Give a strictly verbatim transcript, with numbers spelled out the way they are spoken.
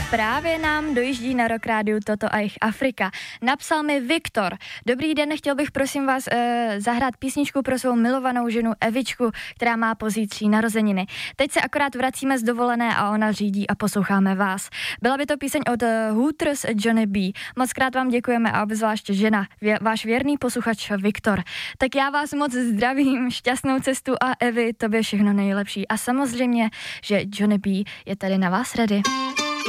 Právě nám dojíždí na Rock Rádiu Toto a jich Afrika. Napsal mi Viktor. Dobrý den, chtěl bych prosím vás e, zahrát písničku pro svou milovanou ženu Evičku, která má pozítří narozeniny. Teď se akorát vracíme z dovolené a ona řídí a posloucháme vás. Byla by to píseň od uh, Hooters Johnny B. Moc krát vám děkujeme a obzvláště žena, vě, váš věrný posluchač Viktor. Tak já vás moc zdravím, šťastnou cestu a Evi, tobě všechno nejlepší. A samozřejmě, že Johnny B je tady na vás ready.